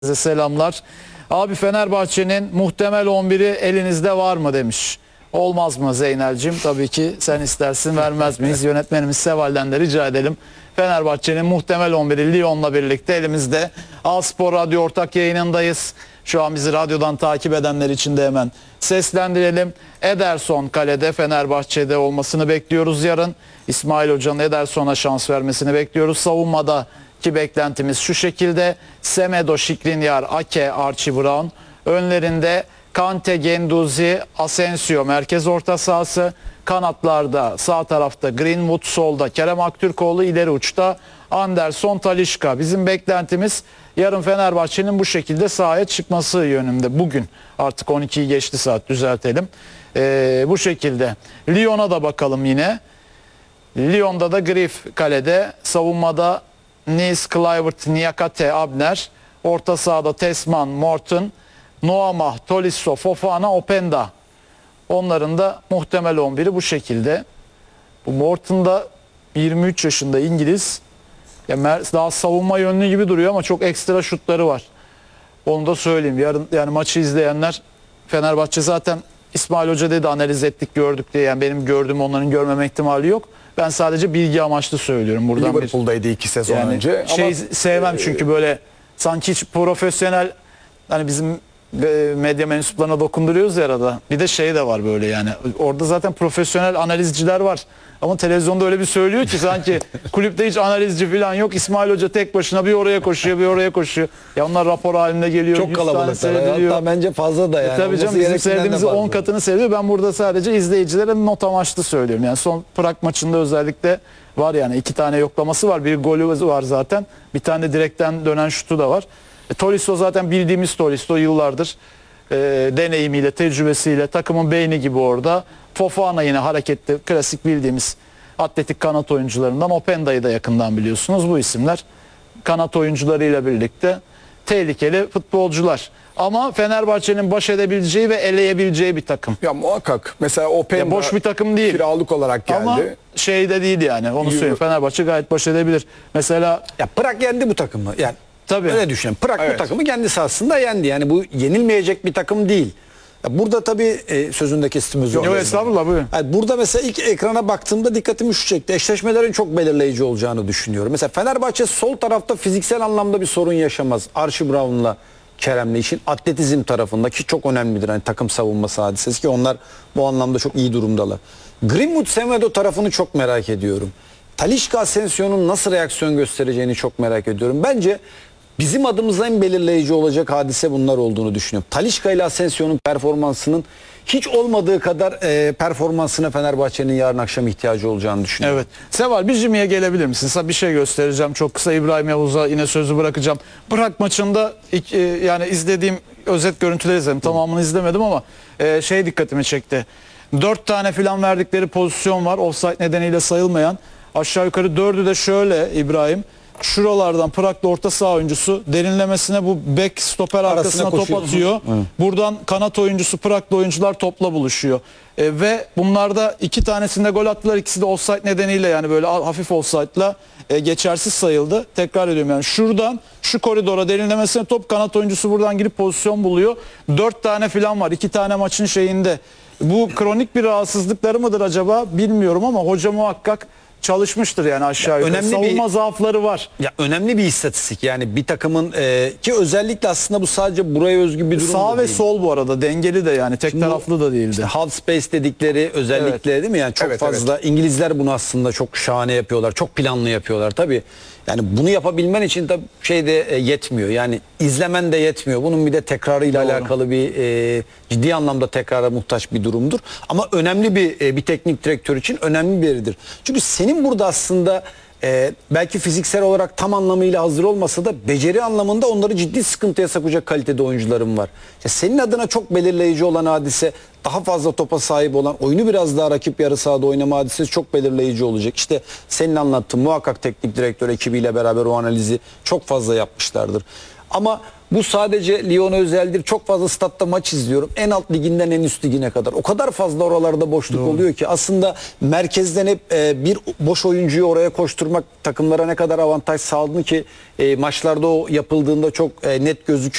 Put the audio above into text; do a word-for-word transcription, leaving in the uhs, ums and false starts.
Size selamlar. Abi Fenerbahçe'nin muhtemel on biri elinizde var mı demiş. Olmaz mı Zeynel'cim? Tabii ki sen istersin, vermez miyiz? Yönetmenimiz Seval'den de rica edelim. Fenerbahçe'nin muhtemel on biri Lyon'la birlikte elimizde. Alspor Radyo ortak yayınındayız. Şu an bizi radyodan takip edenler için de hemen seslendirelim. Ederson kalede, Fenerbahçe'de olmasını bekliyoruz yarın. İsmail Hoca'nın Ederson'a şans vermesini bekliyoruz. Savunmada ki beklentimiz şu şekilde: Semedo, Skriniar, Ake, Archie Brown. Önlerinde Kante, Guendouzi, Asensio merkez orta sahası. Kanatlarda sağ tarafta Greenwood, solda Kerem Aktürkoğlu, ileri uçta Anderson, Talisca. Bizim beklentimiz yarın Fenerbahçe'nin bu şekilde sahaya çıkması yönünde. Bugün artık on ikiyi geçti saat, düzeltelim. Ee, bu şekilde. Lyon'a da bakalım yine. Lyon'da da Grif kalede, savunmada Nice, Kluivert, Niakate, Abner. Orta sahada Tesman, Morton, Noama, Tolisso, Fofana, Openda. Onların da muhtemel on biri bu şekilde. Bu Morton da yirmi üç yaşında İngiliz. Ya daha savunma yönlü gibi duruyor ama çok ekstra şutları var. Onu da söyleyeyim. Yarın yani maçı izleyenler, Fenerbahçe zaten İsmail Hoca dedi, analiz ettik, gördük diye. Yani benim gördüğüm onların görmeme ihtimali yok. Ben sadece bilgi amaçlı söylüyorum. Buradan Liverpool'daydı iki sezon yani önce. Şey ama sevmem çünkü böyle sanki hiç profesyonel, hani bizim medya mensuplarına dokunduruyoruz ya arada. Bir de şey de var böyle yani. Orada zaten profesyonel analizciler var. Ama televizyonda öyle bir söylüyor ki sanki kulüpte hiç analizci falan yok. İsmail Hoca tek başına bir oraya koşuyor, bir oraya koşuyor. Ya onlar rapor halinde geliyor. Çok kalabalıklar. Hatta bence fazla da yani. E tabii canım, bizim sevdiğimizin on katını seviyor. Ben burada sadece izleyicilere not amaçlı söylüyorum. Yani son Prag maçında özellikle var yani, iki tane yoklaması var. Bir golü var zaten. Bir tane de direkten dönen şutu da var. E, Tolisso zaten bildiğimiz Tolisso, yıllardır e, deneyimiyle, tecrübesiyle takımın beyni gibi orada. Fofana yine hareketli, klasik bildiğimiz atletik kanat oyuncularından. Openda'yı da yakından biliyorsunuz. Bu isimler kanat oyuncularıyla birlikte tehlikeli futbolcular. Ama Fenerbahçe'nin baş edebileceği ve eleyebileceği bir takım. Ya muhakkak. Mesela Openda ya boş bir takım değil. Kiralık olarak geldi. Ama şey de değil yani. Onu söyleyeyim. Fenerbahçe gayet baş edebilir. Mesela ya Prag yendi bu takımı. Yani tabii. Öyle düşünün. Prag Evet. bu takımı kendisi aslında yendi. Yani bu yenilmeyecek bir takım değil. Ya burada tabii e, sözünde kestim, özür dilerim. Yok estağfurullah, buyurun. Yani burada mesela ilk ekrana baktığımda dikkatimi şu çekti. Eşleşmelerin çok belirleyici olacağını düşünüyorum. Mesela Fenerbahçe sol tarafta fiziksel anlamda bir sorun yaşamaz. Archie Brown'la Kerem'le, işin atletizm tarafındaki çok önemlidir. Hani takım savunması hadisesi ki onlar bu anlamda çok iyi durumdalar. Greenwood, Semedo tarafını çok merak ediyorum. Talisca, Asensio'nun nasıl reaksiyon göstereceğini çok merak ediyorum. Bence bizim adımıza en belirleyici olacak hadise bunlar olduğunu düşünüyorum. Talisca ile Asensio'nun performansının hiç olmadığı kadar e, performansına Fenerbahçe'nin yarın akşam ihtiyacı olacağını düşünüyorum. Evet. Seval, bir Jimmy'ye gelebilir misin? Sana bir şey göstereceğim. Çok kısa İbrahim Yavuz'a yine sözü bırakacağım. Prag maçında ilk, e, yani izlediğim özet görüntüleri izledim. Tamamını izlemedim ama e, şey dikkatimi çekti. Dört tane filan verdikleri pozisyon var. Offside nedeniyle sayılmayan. Aşağı yukarı dördü de şöyle İbrahim. Şuralardan Prag'da orta saha oyuncusu derinlemesine bu bek stoper arkasına top atıyor. Evet. Buradan kanat oyuncusu, Prag'da oyuncular topla buluşuyor. E, ve bunlarda iki tanesinde gol attılar. İkisi de offside nedeniyle, yani böyle hafif offside'la e, geçersiz sayıldı. Tekrar ediyorum, yani şuradan şu koridora derinlemesine top, kanat oyuncusu buradan girip pozisyon buluyor. Dört tane falan var. İki tane maçın şeyinde. Bu kronik bir rahatsızlıkları mıdır acaba bilmiyorum ama hoca muhakkak çalışmıştır yani aşağı yukarı. Önemli Savunma bir, zaafları var. Ya önemli bir istatistik yani bir takımın e, ki özellikle aslında bu sadece buraya özgü bir durum Sağ ve değil. sol bu arada dengeli de, yani tek Şimdi taraflı da değildi. İşte half space dedikleri özellikle, evet, değil mi? Yani çok evet, fazla evet. İngilizler bunu aslında çok şahane yapıyorlar. Çok planlı yapıyorlar tabii. Yani bunu yapabilmen için tabii şey de e, yetmiyor. Yani izlemen de yetmiyor. Bunun bir de tekrarıyla Doğru. alakalı bir e, ciddi anlamda tekrara muhtaç bir durumdur. Ama önemli bir e, bir teknik direktör için önemli bir yeridir. Çünkü senin burada aslında e, belki fiziksel olarak tam anlamıyla hazır olmasa da beceri anlamında onları ciddi sıkıntıya sokacak kalitede oyuncularım var. İşte senin adına çok belirleyici olan hadise, daha fazla topa sahip olan, oyunu biraz daha rakip yarı sahada oynama hadisesi çok belirleyici olacak. İşte senin anlattığın muhakkak teknik direktör ekibiyle beraber o analizi çok fazla yapmışlardır. Ama bu sadece Lyon'a özeldir. Çok fazla statta maç izliyorum. En alt liginden en üst ligine kadar. O kadar fazla oralarda boşluk Doğru. oluyor ki aslında merkezden hep e, bir boş oyuncuyu oraya koşturmak takımlara ne kadar avantaj sağladı ki e, maçlarda o yapıldığında çok e, net gözüküyor.